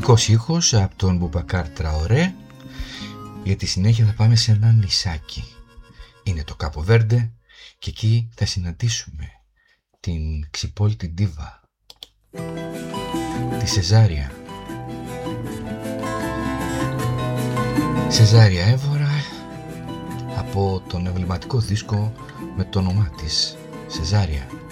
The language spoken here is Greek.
Μελαγχολικός ήχος από τον Μπουμπακάρ Τραορέ. Για τη συνέχεια θα πάμε σε ένα νησάκι. Είναι το Κάπο Βέρντε και εκεί θα συναντήσουμε την ξυπόλυτη ντίβα, τη Σεζάρια. Σεζάρια Εύωρα, από τον εμβληματικό δίσκο με το όνομά της, Σεζάρια.